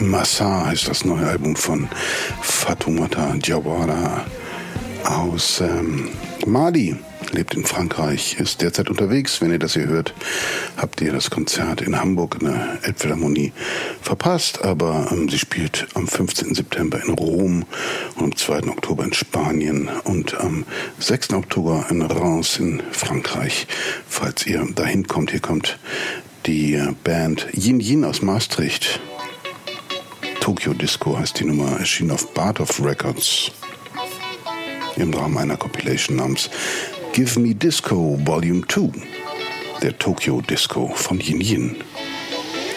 Massa heißt das neue Album von Fatoumata Diawara aus Mali. Lebt in Frankreich, ist derzeit unterwegs. Wenn ihr das hier hört, habt ihr das Konzert in Hamburg in der Elbphilharmonie verpasst. Aber sie spielt am 15. September in Rom und am 2. Oktober in Spanien und am 6. Oktober in Reims in Frankreich. Falls ihr dahin kommt, hier kommt die Band Yin Yin aus Maastricht. Tokyo Disco heißt die Nummer, erschien auf Bartov Records im Rahmen einer Compilation namens Give Me Disco Volume 2, der Tokyo Disco von Yin Yin.